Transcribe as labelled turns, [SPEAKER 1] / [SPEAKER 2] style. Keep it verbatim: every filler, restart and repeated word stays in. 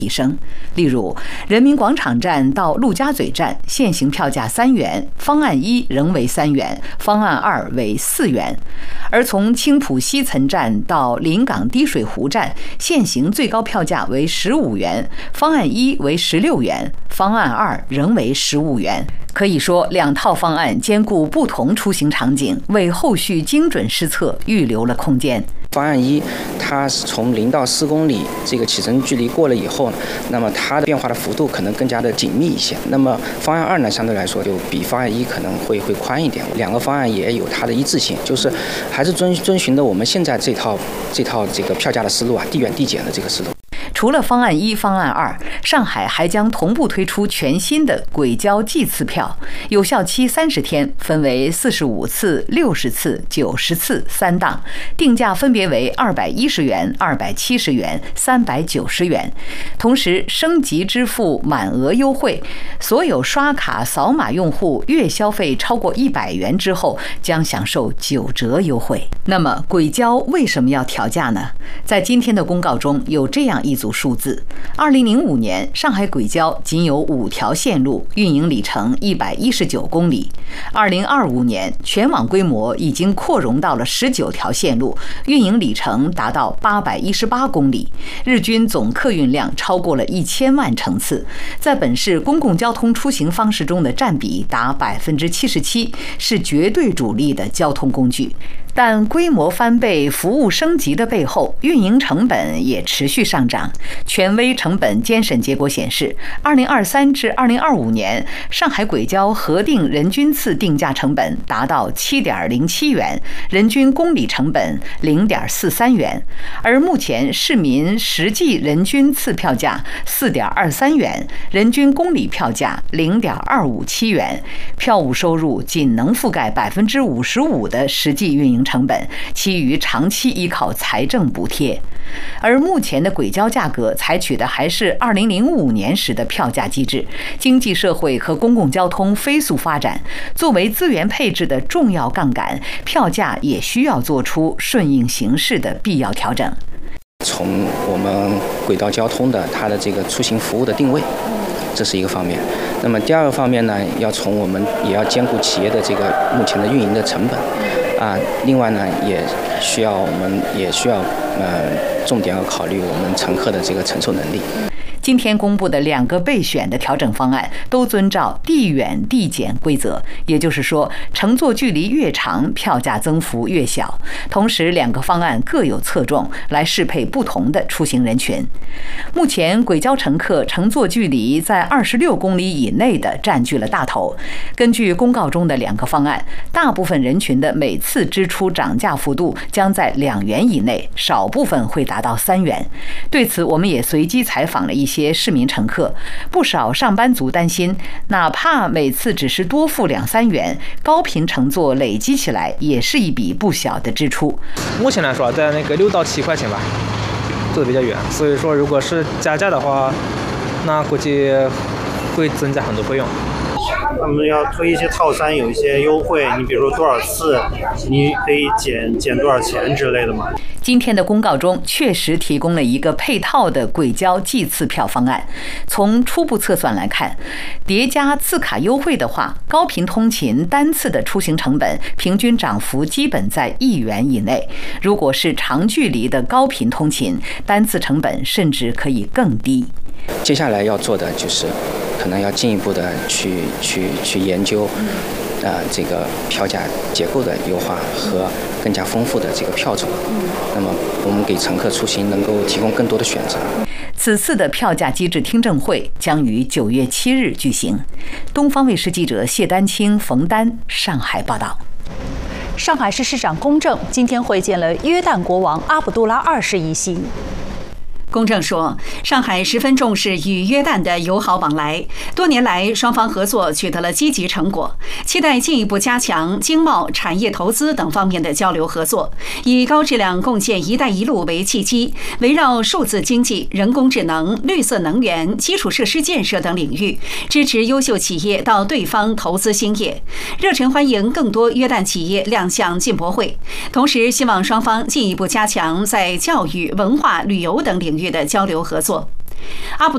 [SPEAKER 1] 提升。例如，人民广场站到陆家嘴站现行票价三元，方案一仍为三元，方案二为四元；而从青浦西岑站到临港滴水湖站现行最高票价为十五元，方案一为十六元，方案二仍为十五元。可以说，两套方案兼顾不同出行场景，为后续精准施策预留了空间。
[SPEAKER 2] 方案一，它是从零到四公里这个起征距离过了以后，那么它的变化的幅度可能更加的紧密一些。那么方案二呢，相对来说就比方案一可能会会宽一点。两个方案也有它的一致性，就是还是遵遵循的我们现在这套这套这个票价的思路啊，递远递减的这个思路。
[SPEAKER 1] 除了方案一、方案二，上海还将同步推出全新的轨交计次票，有效期三十天，分为四十五次、六十次、九十次三档，定价分别为二百一十元、二百七十元、三百九十元。同时，升级支付满额优惠，所有刷卡扫码用户月消费超过一百元之后，将享受九折优惠。那么，轨交为什么要调价呢？在今天的公告中有这样一组数字：二零零五年，上海轨交仅有五条线路，运营里程一百一十九公里；二零二五年，全网规模已经扩容到了十九条线路，运营里程达到八百一十八公里，日均总客运量超过了一千万程次，在本市公共交通出行方式中的占比达百分之七十七，是绝对主力的交通工具。但规模翻倍、服务升级的背后，运营成本也持续上涨。权威成本监审结果显示，二零二三至二零二五年，上海轨交核定人均次定价成本达到七点零七元，人均公里成本零点四三元，而目前市民实际人均次票价四点二三元，人均公里票价零点二五七元，票务收入仅能覆盖百分之五十五的实际运营成本，其余长期依靠财政补贴。而目前的轨交价格采取的还是二零零五年时的票价机制，经济社会和公共交通飞速发展，作为资源配置的重要杠杆，票价也需要做出顺应形势的必要调整。
[SPEAKER 2] 从我们轨道交通的它的这个出行服务的定位，这是一个方面。那么第二个方面呢，要从我们也要兼顾企业的这个目前的运营的成本啊，另外呢，也需要我们也需要呃重点要考虑我们乘客的这个承受能力。
[SPEAKER 1] 今天公布的两个备选的调整方案都遵照递远递减规则，也就是说，乘坐距离越长，票价增幅越小。同时，两个方案各有侧重，来适配不同的出行人群。目前，轨交乘客乘坐距离在二十六公里以内的占据了大头。根据公告中的两个方案，大部分人群的每次支出涨价幅度将在两元以内，少部分会达到三元。对此，我们也随机采访了一些些市民乘客，不少上班族担心，哪怕每次只是多付两三元，高频乘坐累积起来也是一笔不小的支出。
[SPEAKER 3] 目前来说，在那个六到七块钱吧，坐的比较远，所以说如果是加价的话，那估计会增加很多费用。
[SPEAKER 4] 他们要推一些套餐，有一些优惠，你比如说多少次，你可以减减多少钱之类的嘛。
[SPEAKER 1] 今天的公告中确实提供了一个配套的轨交计次票方案。从初步测算来看，叠加次卡优惠的话，高频通勤单次的出行成本平均涨幅基本在一元以内。如果是长距离的高频通勤，单次成本甚至可以更低。
[SPEAKER 2] 接下来要做的就是可能要进一步的去去去研究呃这个票价结构的优化和更加丰富的这个票种，那么我们给乘客出行能够提供更多的选择。
[SPEAKER 1] 此次的票价机制听证会将于九月七日举行。东方卫视记者谢丹青、冯丹上海报道。
[SPEAKER 5] 上海市市长龚正今天会见了约旦国王阿卜杜拉二世一行。
[SPEAKER 6] 龚正说，上海十分重视与约旦的友好往来，多年来双方合作取得了积极成果，期待进一步加强经贸、产业投资等方面的交流合作，以高质量共建“一带一路”为契机，围绕数字经济、人工智能、绿色能源、基础设施建设等领域，支持优秀企业到对方投资兴业，热忱欢迎更多约旦企业亮相进博会，同时希望双方进一步加强在教育、文化、旅游等领域的交流合作。阿卜